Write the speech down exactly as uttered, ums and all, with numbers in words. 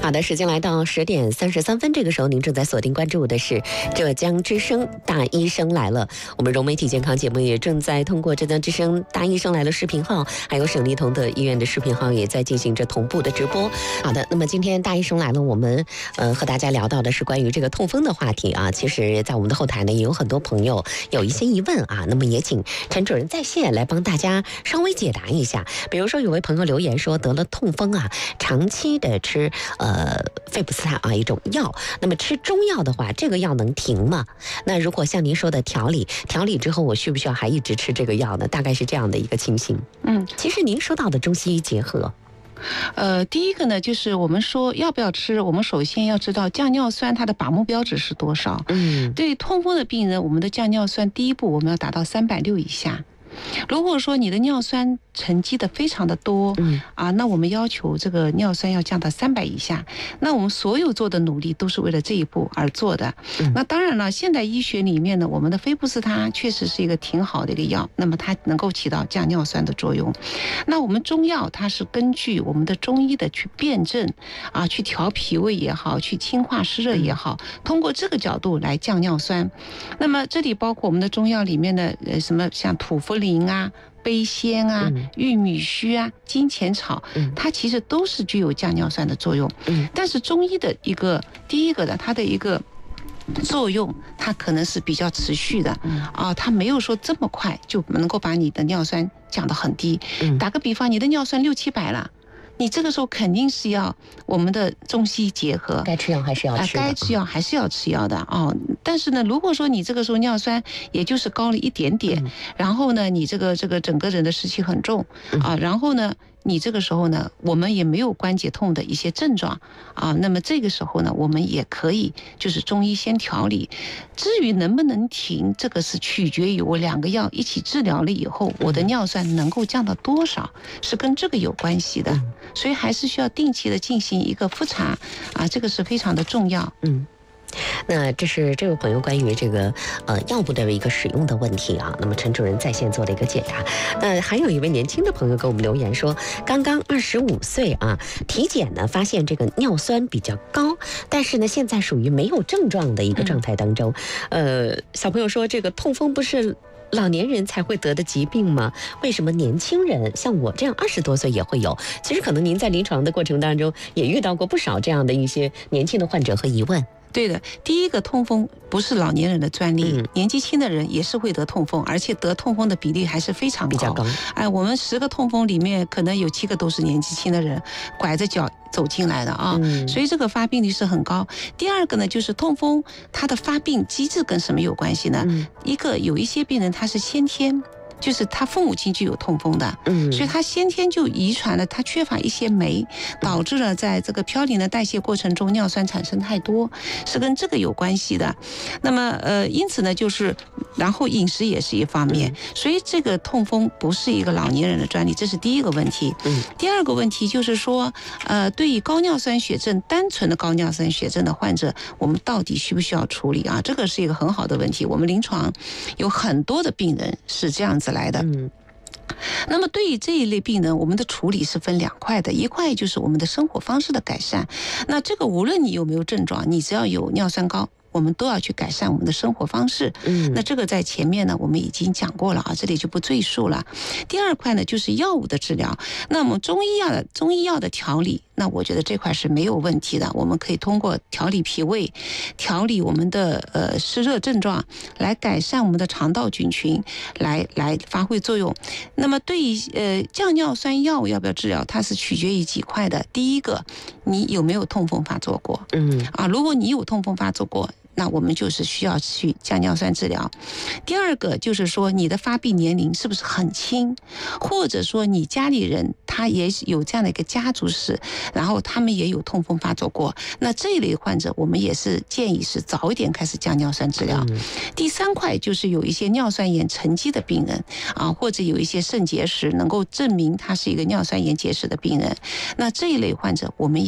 好的，时间来到十点三十三分，这个时候您正在锁定关注的是浙江之声大医生来了。我们融媒体健康节目也正在通过浙江之声大医生来了视频号，还有省立同德医院的视频号也在进行着同步的直播。好的，那么今天大医生来了，我们呃和大家聊到的是关于这个痛风的话题啊。其实，在我们的后台呢，也有很多朋友有一些疑问啊，那么也请陈主任在线来帮大家稍微解答一下。比如说，有位朋友留言说得了痛风啊，长期的吃呃。呃，费布斯坦啊，一种药。那么吃中药的话，这个药能停吗？那如果像您说的调理，调理之后，我需不需要还一直吃这个药呢？大概是这样的一个情形。嗯，其实您说到的中西医结合。 呃，第一个呢，就是我们说要不要吃，我们首先要知道降尿酸它的把目标值是多少。嗯，对于痛风的病人，我们的降尿酸第一步我们要达到三百六以下。如果说你的尿酸沉积的非常的多，嗯啊，那我们要求这个尿酸要降到三百以下。那我们所有做的努力都是为了这一步而做的。嗯、那当然了，现代医学里面呢，我们的菲布斯他确实是一个挺好的一个药，那么它能够起到降尿酸的作用。那我们中药它是根据我们的中医的去辩证啊，去调脾胃也好，去清化湿热也好，通过这个角度来降尿酸。那么这里包括我们的中药里面的呃什么像土茯苓啊、杯仙啊、玉米须啊、金钱草，它其实都是具有降尿酸的作用。但是中医的一个第一个的它的一个作用，它可能是比较持续的啊，它没有说这么快就能够把你的尿酸降得很低。打个比方，你的尿酸六七百了。你这个时候肯定是要我们的中西结合， 该吃药还是要吃， 该吃药还是要吃药的哦。但是呢，如果说你这个时候尿酸也就是高了一点点，嗯、然后呢，你这个这个整个人的湿气很重啊，然后呢。你这个时候呢，我们也没有关节痛的一些症状啊，那么这个时候呢，我们也可以就是中医先调理。至于能不能停，这个是取决于我两个药一起治疗了以后，我的尿酸能够降到多少，是跟这个有关系的。所以还是需要定期的进行一个复查啊，这个是非常的重要。嗯。 那这是这位朋友关于这个呃药物的一个使用的问题啊，那么陈主任在线做了一个解答。那还有一位年轻的朋友给我们留言说，刚刚二十五岁啊，体检呢发现这个尿酸比较高，但是呢现在属于没有症状的一个状态当中。呃，小朋友说这个痛风不是老年人才会得的疾病吗？为什么年轻人像我这样二十多岁也会有？其实可能您在临床的过程当中也遇到过不少这样的一些年轻的患者和疑问。 对的，第一个痛风不是老年人的专利，嗯、年纪轻的人也是会得痛风，而且得痛风的比例还是非常高。比较高。哎，我们十个痛风里面可能有七个都是年纪轻的人拐着脚走进来的啊，嗯、所以这个发病率是很高。第二个呢，就是痛风它的发病机制跟什么有关系呢？嗯、一个有一些病人他是先天。就是他父母亲就有痛风的，嗯，所以他先天就遗传了，他缺乏一些酶，导致了在这个嘌呤的代谢过程中尿酸产生太多，是跟这个有关系的。那么呃，因此呢，就是然后饮食也是一方面，所以这个痛风不是一个老年人的专利，这是第一个问题。嗯，第二个问题就是说，呃，对于高尿酸血症，单纯的高尿酸血症的患者，我们到底需不需要处理啊？这个是一个很好的问题。我们临床有很多的病人是这样子来的。嗯，那么对于这一类病人，我们的处理是分两块的，一块就是我们的生活方式的改善。那这个无论你有没有症状，你只要有尿酸高，我们都要去改善我们的生活方式。嗯，那这个在前面呢，我们已经讲过了啊，这里就不赘述了。第二块呢，就是药物的治疗。那么中医药的中医药的调理，那我觉得这块是没有问题的。我们可以通过调理脾胃，调理我们的呃湿热症状，来改善我们的肠道菌群，来来发挥作用。那么对于呃降尿酸药物要不要治疗，它是取决于几块的。第一个，你有没有痛风发作过？嗯啊，如果你有痛风发作过，那我们就是需要去降尿酸治疗。第二个就是说你的发病年龄是不是很轻，或者说你家里人他也有这样的一个家族史，然后他们也有痛风发作过，那这一类患者我们也是建议是早一点开始降尿酸治疗。嗯、第三块就是有一些尿酸盐沉积的病人啊，或者有一些肾结石能够证明他是一个尿酸盐结石的病人，那这一类患者我们也